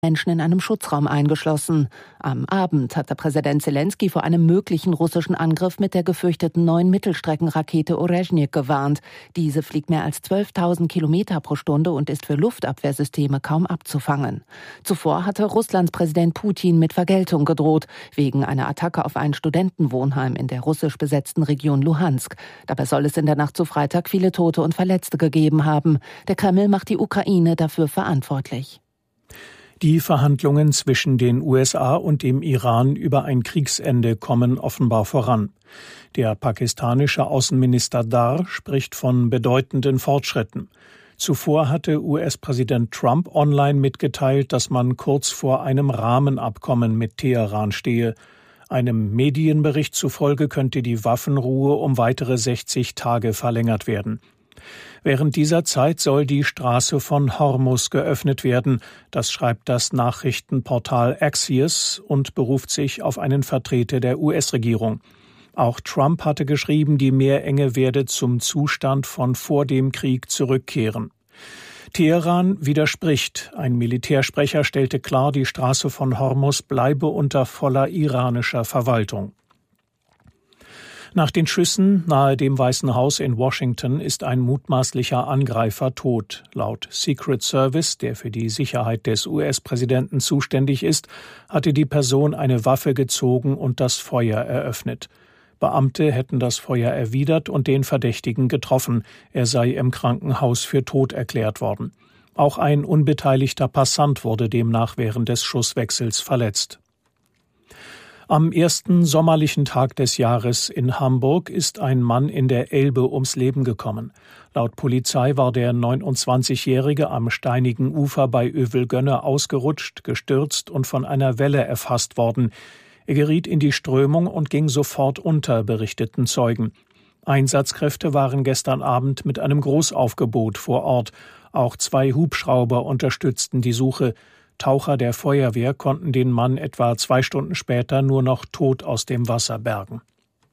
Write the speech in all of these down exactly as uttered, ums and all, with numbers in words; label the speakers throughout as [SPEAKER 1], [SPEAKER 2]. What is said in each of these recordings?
[SPEAKER 1] Menschen in einem Schutzraum eingeschlossen. Am Abend hatte Präsident Selenskyj vor einem möglichen russischen Angriff mit der gefürchteten neuen Mittelstreckenrakete Orezhnik gewarnt. Diese fliegt mehr als zwölftausend Kilometer pro Stunde und ist für Luftabwehrsysteme kaum abzufangen. Zuvor hatte Russlands Präsident Putin mit Vergeltung gedroht, wegen einer Attacke auf ein Studentenwohnheim in der russisch besetzten Region Luhansk. Dabei soll es in der Nacht zu Freitag viele Tote und Verletzte gegeben haben. Der Kreml macht die Ukraine dafür verantwortlich.
[SPEAKER 2] Die Verhandlungen zwischen den U S A und dem Iran über ein Kriegsende kommen offenbar voran. Der pakistanische Außenminister Dar spricht von bedeutenden Fortschritten. Zuvor hatte U S-Präsident Trump online mitgeteilt, dass man kurz vor einem Rahmenabkommen mit Teheran stehe. Einem Medienbericht zufolge könnte die Waffenruhe um weitere sechzig Tage verlängert werden. Während dieser Zeit soll die Straße von Hormuz geöffnet werden. Das schreibt das Nachrichtenportal Axios und beruft sich auf einen Vertreter der U S-Regierung. Auch Trump hatte geschrieben, die Meerenge werde zum Zustand von vor dem Krieg zurückkehren. Teheran widerspricht. Ein Militärsprecher stellte klar, die Straße von Hormuz bleibe unter voller iranischer Verwaltung. Nach den Schüssen nahe dem Weißen Haus in Washington ist ein mutmaßlicher Angreifer tot. Laut Secret Service, der für die Sicherheit des U S-Präsidenten zuständig ist, hatte die Person eine Waffe gezogen und das Feuer eröffnet. Beamte hätten das Feuer erwidert und den Verdächtigen getroffen. Er sei im Krankenhaus für tot erklärt worden. Auch ein unbeteiligter Passant wurde demnach während des Schusswechsels verletzt. Am ersten sommerlichen Tag des Jahres in Hamburg ist ein Mann in der Elbe ums Leben gekommen. Laut Polizei war der neunundzwanzigjährige am steinigen Ufer bei Övelgönne ausgerutscht, gestürzt und von einer Welle erfasst worden. Er geriet in die Strömung und ging sofort unter, berichteten Zeugen. Einsatzkräfte waren gestern Abend mit einem Großaufgebot vor Ort. Auch zwei Hubschrauber unterstützten die Suche. Taucher der Feuerwehr konnten den Mann etwa zwei Stunden später nur noch tot aus dem Wasser bergen.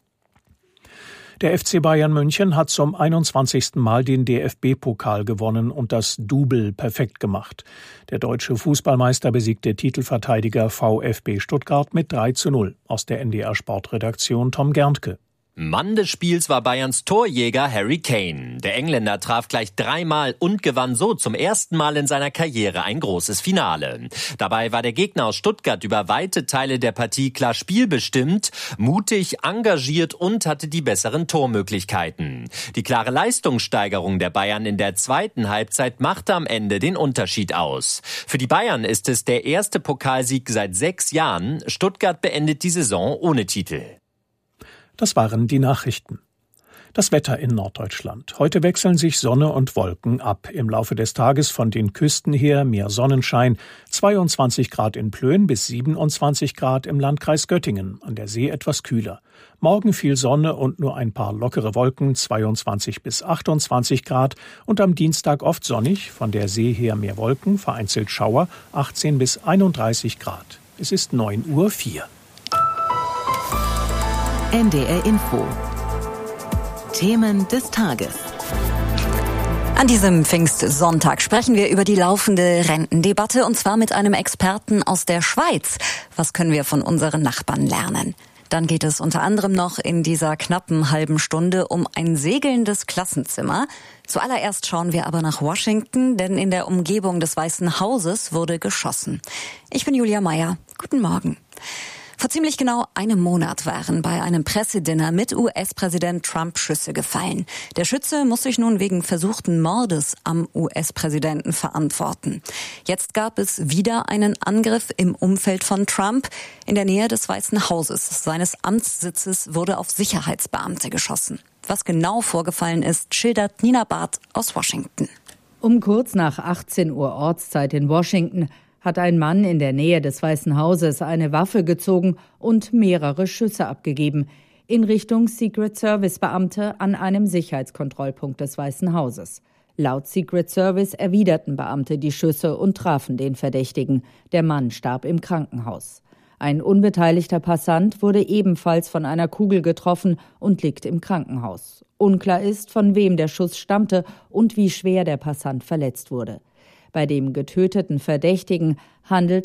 [SPEAKER 2] Der F C Bayern München hat zum einundzwanzigsten Mal den D F B-Pokal gewonnen und das Double perfekt gemacht. Der deutsche Fußballmeister besiegte Titelverteidiger VfB Stuttgart mit drei zu null. Aus der N D R-Sportredaktion Tom Gerntke.
[SPEAKER 3] Mann des Spiels war Bayerns Torjäger Harry Kane. Der Engländer traf gleich dreimal und gewann so zum ersten Mal in seiner Karriere ein großes Finale. Dabei war der Gegner aus Stuttgart über weite Teile der Partie klar spielbestimmt, mutig, engagiert und hatte die besseren Tormöglichkeiten. Die klare Leistungssteigerung der Bayern in der zweiten Halbzeit machte am Ende den Unterschied aus. Für die Bayern ist es der erste Pokalsieg seit sechs Jahren. Stuttgart beendet die Saison ohne Titel.
[SPEAKER 2] Das waren die Nachrichten. Das Wetter in Norddeutschland. Heute wechseln sich Sonne und Wolken ab. Im Laufe des Tages von den Küsten her mehr Sonnenschein. zweiundzwanzig Grad in Plön bis siebenundzwanzig Grad im Landkreis Göttingen. An der See etwas kühler. Morgen viel Sonne und nur ein paar lockere Wolken. zweiundzwanzig bis achtundzwanzig Grad. Und am Dienstag oft sonnig. Von der See her mehr Wolken. Vereinzelt Schauer. achtzehn bis einunddreißig Grad. Es ist neun Uhr vier.
[SPEAKER 4] N D R Info. Themen des Tages.
[SPEAKER 5] An diesem Pfingstsonntag sprechen wir über die laufende Rentendebatte und zwar mit einem Experten aus der Schweiz. Was können wir von unseren Nachbarn lernen? Dann geht es unter anderem noch in dieser knappen halben Stunde um ein segelndes Klassenzimmer. Zuallererst schauen wir aber nach Washington, denn in der Umgebung des Weißen Hauses wurde geschossen. Ich bin Julia Meyer. Guten Morgen. Vor ziemlich genau einem Monat waren bei einem Pressedinner mit U S-Präsident Trump Schüsse gefallen. Der Schütze muss sich nun wegen versuchten Mordes am U S-Präsidenten verantworten. Jetzt gab es wieder einen Angriff im Umfeld von Trump. In der Nähe des Weißen Hauses, seines Amtssitzes, wurde auf Sicherheitsbeamte geschossen. Was genau vorgefallen ist, schildert Nina Barth aus Washington.
[SPEAKER 6] Um kurz nach achtzehn Uhr Ortszeit in Washington hat ein Mann in der Nähe des Weißen Hauses eine Waffe gezogen und mehrere Schüsse abgegeben in Richtung Secret Service Beamte an einem Sicherheitskontrollpunkt des Weißen Hauses. Laut Secret Service erwiderten Beamte die Schüsse und trafen den Verdächtigen. Der Mann starb im Krankenhaus. Ein unbeteiligter Passant wurde ebenfalls von einer Kugel getroffen und liegt im Krankenhaus. Unklar ist, von wem der Schuss stammte und wie schwer der Passant verletzt wurde. Bei dem getöteten Verdächtigen handelt